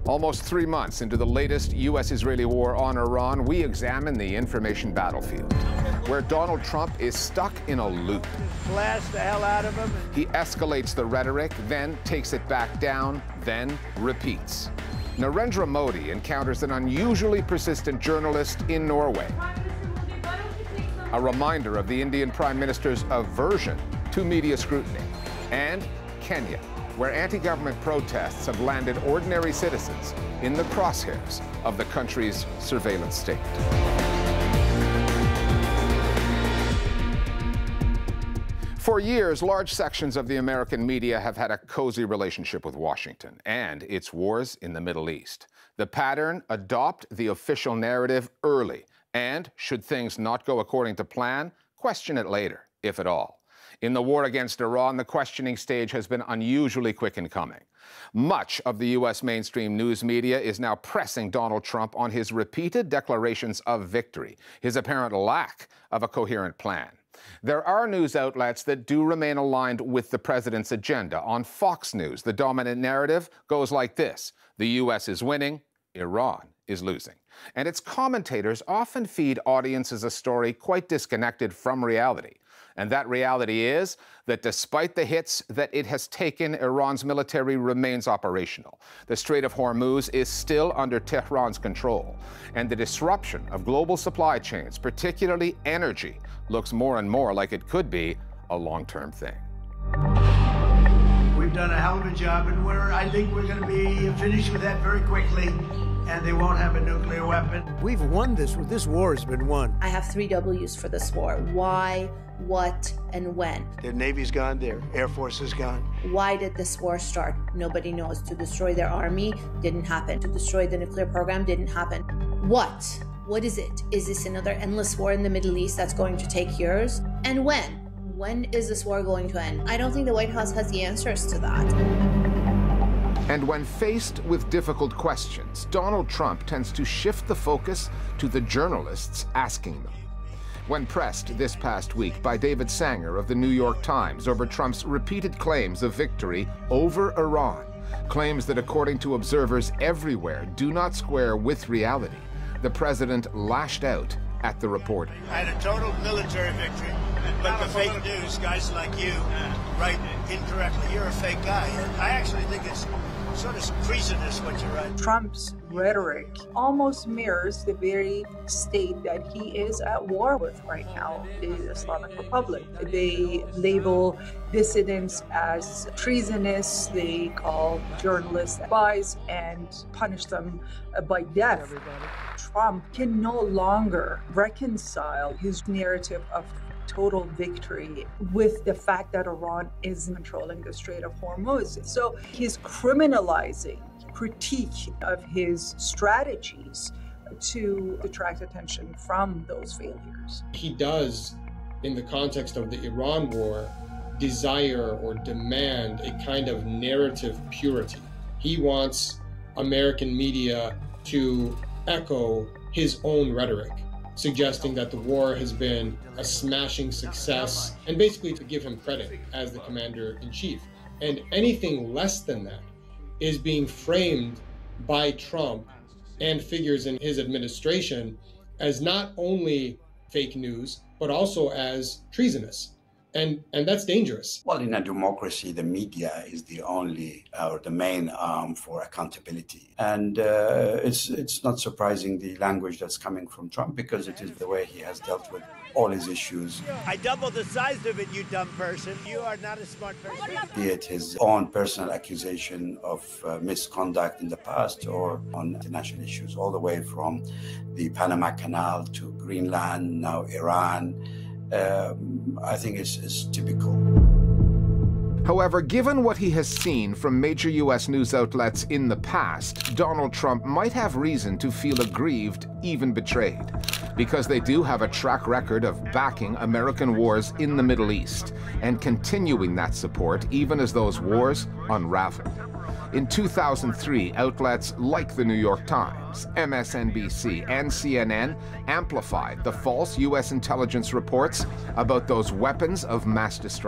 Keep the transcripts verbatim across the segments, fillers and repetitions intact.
Almost three months into the latest U S Israeli war on Iran, we examine the information battlefield, where Donald Trump is stuck in a loop. Blast the hell out of him. He escalates the rhetoric, then takes it back down, then repeats. Narendra Modi encounters an unusually persistent journalist in Norway. A reminder of the Indian Prime Minister's aversion to media scrutiny. And Kenya, where anti-government protests have landed ordinary citizens in the crosshairs of the country's surveillance state. For years, large sections of the American media have had a cozy relationship with Washington and its wars in the Middle East. The pattern: adopt the official narrative early, and should things not go according to plan, question it later, if at all. In the war against Iran, the questioning stage has been unusually quick in coming. Much of the U S mainstream news media is now pressing Donald Trump on his repeated declarations of victory, his apparent lack of a coherent plan. There are news outlets that do remain aligned with the president's agenda. On Fox News, the dominant narrative goes like this: the U S is winning, Iran is losing. And its commentators often feed audiences a story quite disconnected from reality. And that reality is that despite the hits that it has taken, Iran's military remains operational. The Strait of Hormuz is still under Tehran's control. And the disruption of global supply chains, particularly energy, looks more and more like it could be a long-term thing. We've done a hell of a job, and we're, I think we're going to be finished with that very quickly, and they won't have a nuclear weapon. We've won this. This war has been won. I have three W's for this war. Why, what, and when. Their Navy's gone, their Air Force is gone. Why did this war start? Nobody knows. To destroy their army didn't happen. To destroy the nuclear program didn't happen. What? What is it? Is this another endless war in the Middle East that's going to take years? And when? When is this war going to end? I don't think the White House has the answers to that. And when faced with difficult questions, Donald Trump tends to shift the focus to the journalists asking them. When pressed this past week by David Sanger of the New York Times over Trump's repeated claims of victory over Iran, claims that according to observers everywhere do not square with reality, the president lashed out at the reporter. I had a total military victory, but the fake news, guys like you, write incorrectly. You're a fake guy. I actually think it's sort of treasonous what you write. Trump's rhetoric almost mirrors the very state that he is at war with right now, the Islamic Republic. They label dissidents as treasonous, they call journalists spies and punish them by death. Trump can no longer reconcile his narrative of total victory with the fact that Iran is controlling the Strait of Hormuz. So he's criminalizing critique of his strategies to attract attention from those failures. He does, in the context of the Iran war, desire or demand a kind of narrative purity. He wants American media to echo his own rhetoric, suggesting that the war has been a smashing success, and basically to give him credit as the commander-in-chief. And anything less than that is being framed by Trump and figures in his administration as not only fake news, but also as treasonous. And, and that's dangerous. Well, in a democracy, the media is the only uh, or the main arm for accountability. And uh, it's, it's not surprising the language that's coming from Trump, because it is the way he has dealt with all his issues. I doubled the size of it, you dumb person. You are not a smart person. Be it his own personal accusation of uh, misconduct in the past or on international issues, all the way from the Panama Canal to Greenland, now Iran. Um, I think it's, it's typical. However, given what he has seen from major U S news outlets in the past, Donald Trump might have reason to feel aggrieved, even betrayed, because they do have a track record of backing American wars in the Middle East and continuing that support even as those wars unraveled. In two thousand three, outlets like the New York Times, M S N B C, and C N N amplified the false U S intelligence reports about those weapons of mass destruction,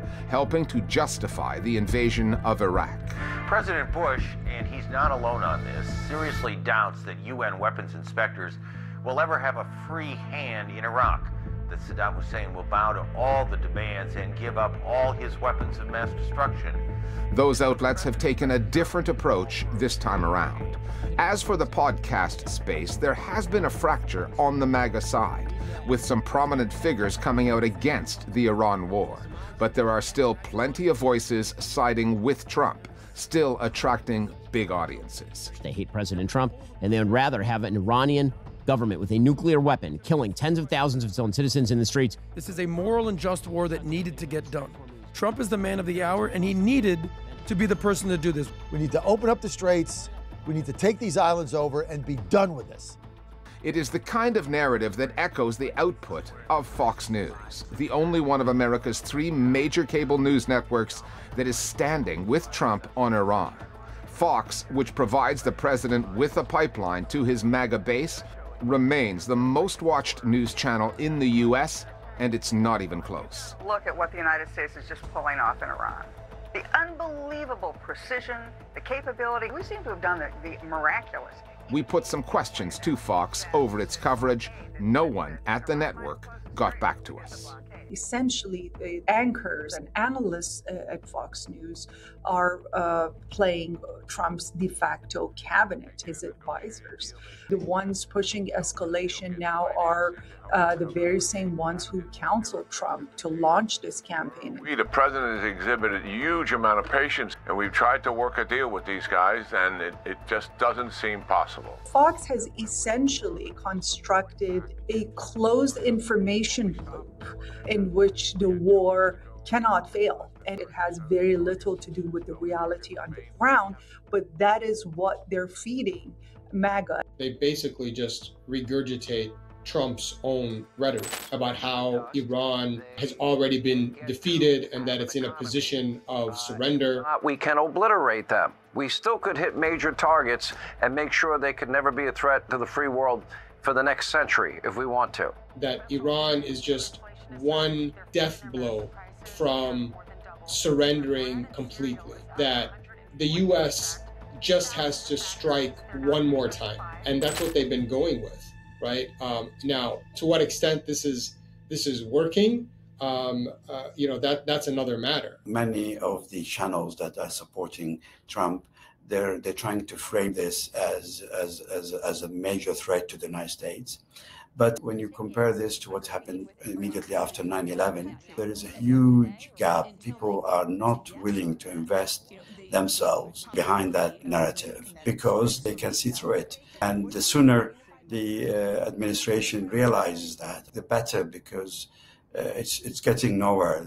helping to justify the invasion of Iraq. President Bush, and he's not alone on this, seriously doubts that U N weapons inspectors will ever have a free hand in Iraq, that Saddam Hussein will bow to all the demands and give up all his weapons of mass destruction. Those outlets have taken a different approach this time around. As for the podcast space, there has been a fracture on the MAGA side, with some prominent figures coming out against the Iran war. But there are still plenty of voices siding with Trump, still attracting big audiences. They hate President Trump, and they would rather have an Iranian government with a nuclear weapon killing tens of thousands of its own citizens in the streets. This is a moral and just war that needed to get done. Trump is the man of the hour, and he needed to be the person to do this. We need to open up the straits. We need to take these islands over and be done with this. It is the kind of narrative that echoes the output of Fox News, the only one of America's three major cable news networks that is standing with Trump on Iran. Fox, which provides the president with a pipeline to his MAGA base, remains the most watched news channel in the U S, and it's not even close. Look at what the United States is just pulling off in Iran. The unbelievable precision, the capability. We seem to have done the, the miraculous. We put some questions to Fox over its coverage. No one at the network got back to us. Essentially, the anchors and analysts uh, at Fox News are uh, playing Trump's de facto cabinet, his advisors. The ones pushing escalation now are uh, the very same ones who counseled Trump to launch this campaign. We, the president, has exhibited a huge amount of patience, and we've tried to work a deal with these guys, and it, it just doesn't seem possible. Fox has essentially constructed a closed information loop in which the war cannot fail. And it has very little to do with the reality on the ground, but that is what they're feeding MAGA. They basically just regurgitate Trump's own rhetoric about how Iran has already been defeated and that it's in a position of surrender. We can obliterate them. We still could hit major targets and make sure they could never be a threat to the free world for the next century if we want to. That Iran is just one death blow from surrendering completely. That the U S just has to strike one more time. And that's what they've been going with. Right um, now, to what extent this is this is working, um, uh, you know, that that's another matter. Many of the channels that are supporting Trump, they're they're trying to frame this as as as as a major threat to the United States. But when you compare this to what happened immediately after nine eleven, there is a huge gap. People are not willing to invest themselves behind that narrative because they can see through it, and the sooner the uh, administration realizes that, the better, because uh, it's it's getting nowhere.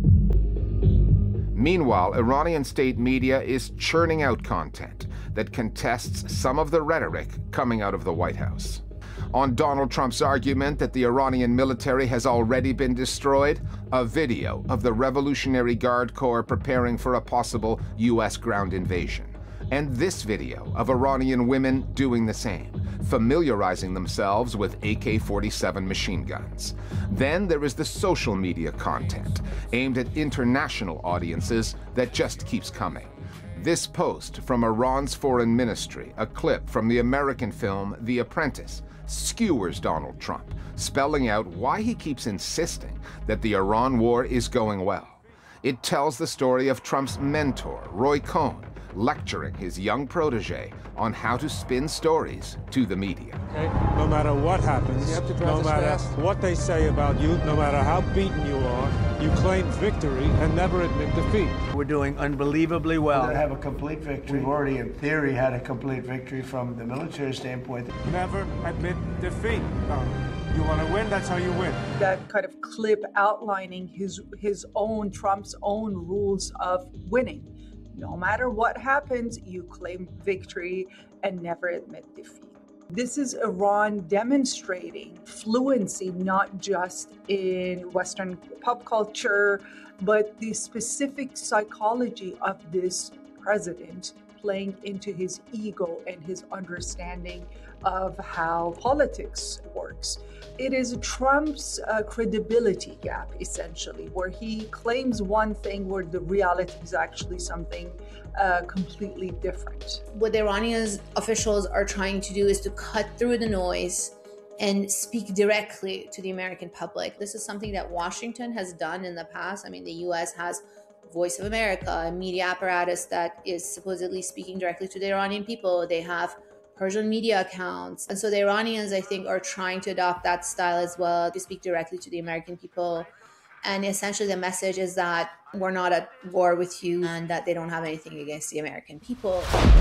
Meanwhile, Iranian state media is churning out content that contests some of the rhetoric coming out of the White House. On Donald Trump's argument that the Iranian military has already been destroyed, a video of the Revolutionary Guard Corps preparing for a possible U S ground invasion. And this video of Iranian women doing the same, familiarizing themselves with A K forty-seven machine guns. Then there is the social media content aimed at international audiences that just keeps coming. This post from Iran's foreign ministry, a clip from the American film The Apprentice, skewers Donald Trump, spelling out why he keeps insisting that the Iran war is going well. It tells the story of Trump's mentor, Roy Cohn, lecturing his young protege on how to spin stories to the media. Okay. No matter what happens, no matter what they say about you, no matter how beaten you are, you claim victory and never admit defeat. We're doing unbelievably well. We're going to have a complete victory. We've already, in theory, had a complete victory from the military standpoint. Never admit defeat. No. You want to win, that's how you win. That kind of clip outlining his his own, Trump's own rules of winning. No matter what happens, you claim victory and never admit defeat. This is Iran demonstrating fluency, not just in Western pop culture, but the specific psychology of this president. playing into his ego and his understanding of how politics works. It is Trump's uh, credibility gap, essentially, where he claims one thing where the reality is actually something uh, completely different. What the Iranian officials are trying to do is to cut through the noise and speak directly to the American public. This is something that Washington has done in the past. I mean, the U S has Voice of America, a media apparatus that is supposedly speaking directly to the Iranian people. They have Persian media accounts. And so the Iranians, I think, are trying to adopt that style as well, to speak directly to the American people. And essentially the message is that we're not at war with you and that they don't have anything against the American people.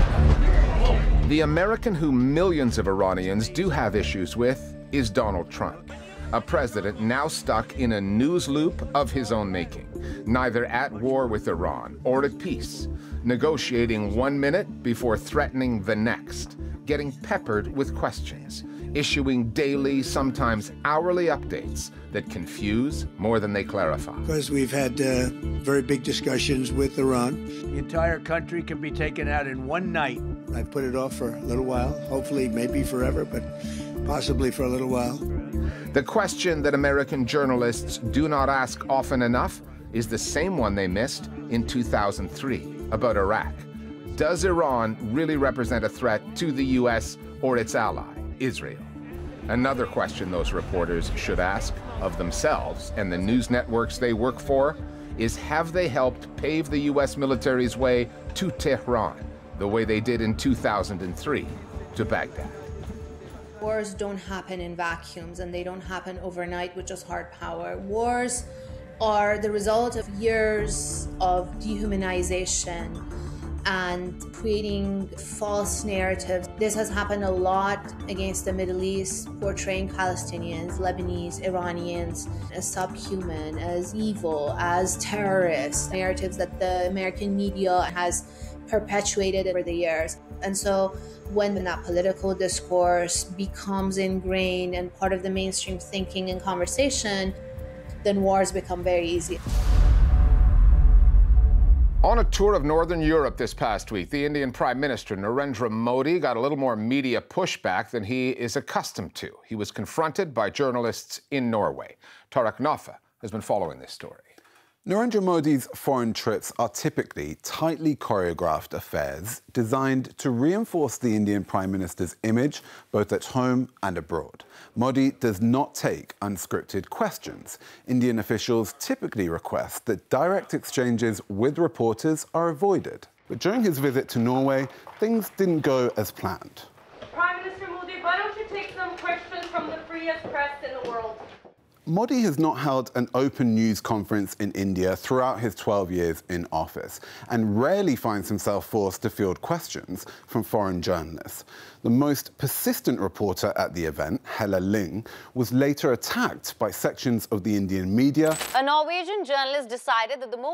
The American who millions of Iranians do have issues with is Donald Trump, a president now stuck in a news loop of his own making, neither at war with Iran or at peace, negotiating one minute before threatening the next, getting peppered with questions, issuing daily, sometimes hourly updates that confuse more than they clarify. Because we've had uh, very big discussions with Iran. The entire country can be taken out in one night. I've put it off for a little while, hopefully maybe forever, but possibly for a little while. The question that American journalists do not ask often enough is the same one they missed in two thousand three about Iraq. Does Iran really represent a threat to the U S or its ally, Israel? Another question those reporters should ask of themselves and the news networks they work for is, have they helped pave the U S military's way to Tehran the way they did in two thousand three to Baghdad? Wars don't happen in vacuums, and they don't happen overnight with just hard power. Wars are the result of years of dehumanization and creating false narratives. This has happened a lot against the Middle East, portraying Palestinians, Lebanese, Iranians as subhuman, as evil, as terrorists, narratives that the American media has perpetuated over the years. And so when that political discourse becomes ingrained and part of the mainstream thinking and conversation, then wars become very easy. On a tour of Northern Europe this past week, the Indian Prime Minister Narendra Modi got a little more media pushback than he is accustomed to. He was confronted by journalists in Norway. Tarek Nafa has been following this story. Narendra Modi's foreign trips are typically tightly choreographed affairs designed to reinforce the Indian Prime Minister's image both at home and abroad. Modi does not take unscripted questions. Indian officials typically request that direct exchanges with reporters are avoided. But during his visit to Norway, things didn't go as planned. Prime Minister Modi, why don't you take some questions from the freest press in the world? Modi has not held an open news conference in India throughout his twelve years in office and rarely finds himself forced to field questions from foreign journalists. The most persistent reporter at the event, Hella Ling, was later attacked by sections of the Indian media. A Norwegian journalist decided that the